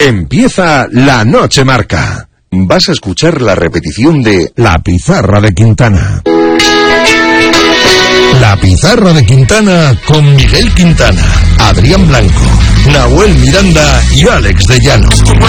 Empieza La Noche Marca. Vas a escuchar la repetición de La Pizarra de Quintana. La Pizarra de Quintana con Miguel Quintana, Adrián Blanco, Nahuel Miranda y Alex de Llano.